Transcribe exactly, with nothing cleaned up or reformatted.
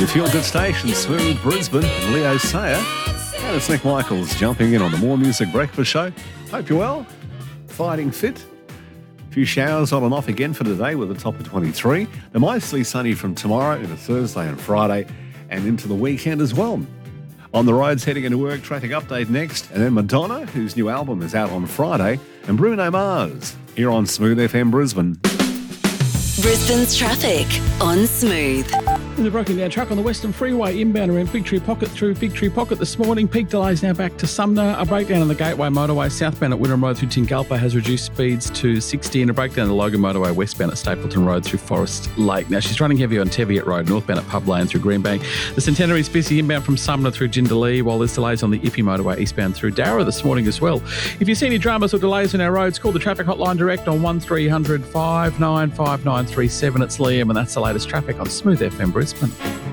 Your feel-good station, Smooth Brisbane and Leo Sayer. And it's Nick Michaels jumping in on the More Music Breakfast Show. Hope you're well, fighting fit. A few showers on and off again for today with a top of twenty-three. They're mostly sunny from tomorrow into Thursday and Friday and into the weekend as well. On the roads heading into work, traffic update next. And then Madonna, whose new album is out on Friday, and Bruno Mars here on Smooth F M Brisbane. Brisbane's traffic on Smooth. There's a broken down truck on the Western Freeway inbound around Victory Pocket through Victory Pocket this morning. Peak delays now back to Sumner. A breakdown on the Gateway Motorway southbound at Wynnum Road through Tingalpa has reduced speeds to sixty, and a breakdown on the Logan Motorway westbound at Stapleton Road through Forest Lake. Now she's running heavy on Teviot Road northbound at Pub Lane through Greenbank. The Centenary is busy inbound from Sumner through Jindalee, while there's delays on the Ippy Motorway eastbound through Darra this morning as well. If you see any dramas or delays on our roads, call the traffic hotline direct on one three hundred five nine five nine three seven. It's Liam, and that's the latest traffic on Smooth F M Brisbane.